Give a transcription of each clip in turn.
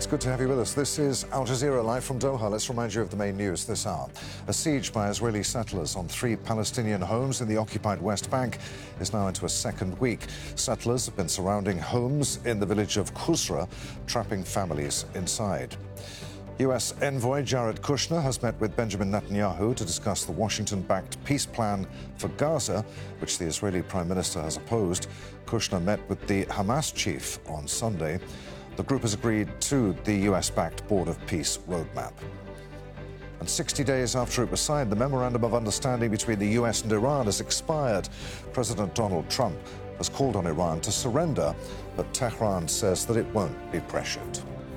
It's good to have you with us. This is Al Jazeera live from Doha. Let's remind you of the main news this hour. A siege by Israeli settlers on 3 Palestinian homes in the occupied West Bank is now into a second week. Settlers have been surrounding homes in the village of Khusra, trapping families inside. U.S. envoy Jared Kushner has met with Benjamin Netanyahu to discuss the Washington-backed peace plan for Gaza, which the Israeli Prime Minister has opposed. Kushner met with the Hamas chief on Sunday. The group has agreed to the US-backed Board of Peace roadmap. And 60 days after it was signed, the Memorandum of Understanding between the US and Iran has expired. President Donald Trump has called on Iran to surrender, but Tehran says that it won't be pressured.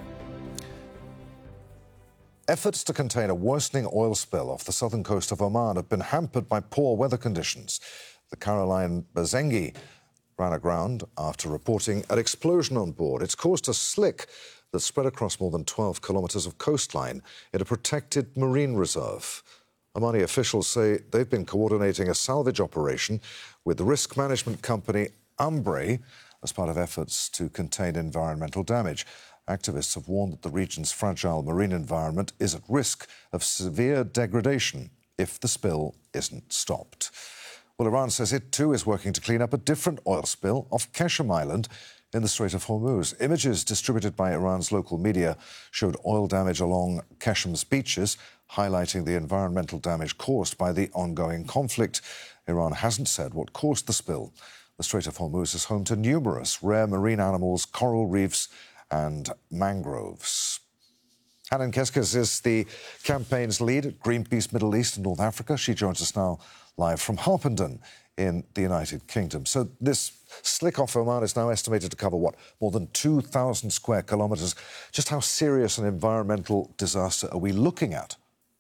Efforts to contain a worsening oil spill off the southern coast of Oman have been hampered by poor weather conditions. The Caroline Bazengi ran aground after reporting an explosion on board. It's caused a slick that spread across more than 12 kilometres of coastline in a protected marine reserve. Omani officials say they've been coordinating a salvage operation with the risk management company Ambre as part of efforts to contain environmental damage. Activists have warned that the region's fragile marine environment is at risk of severe degradation if the spill isn't stopped. Well, Iran says it too is working to clean up a different oil spill off Keshem Island in the Strait of Hormuz. Images distributed by Iran's local media showed oil damage along Keshem's beaches, highlighting the environmental damage caused by the ongoing conflict. Iran hasn't said what caused the spill. The Strait of Hormuz is home to numerous rare marine animals, coral reefs and mangroves. Hanan Keskes is the campaign's lead at Greenpeace Middle East and North Africa. She joins us now live from Harpenden in the United Kingdom. So this slick off Oman is now estimated to cover, what, more than 2,000 square kilometres. Just how serious an environmental disaster are we looking at?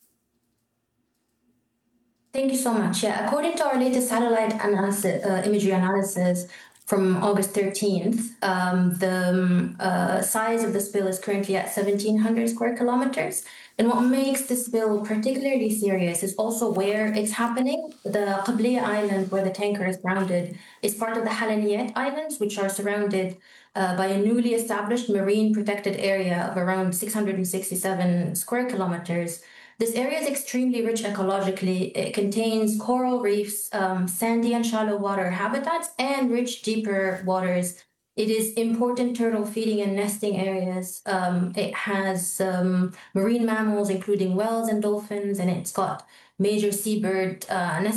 Thank you so much. Yeah, according to our latest satellite imagery analysis from August 13th, the size of the spill is currently at 1,700 square kilometers. And what makes this spill particularly serious is also where it's happening. The Qabliya Island, where the tanker is grounded, is part of the Halaniyat Islands, which are surrounded by a newly established marine protected area of around 667 square kilometers. This area is extremely rich ecologically. It contains coral reefs, sandy and shallow water habitats, and rich deeper waters. It is important turtle feeding and nesting areas. It has marine mammals, including whales and dolphins, and it's got major seabird nesting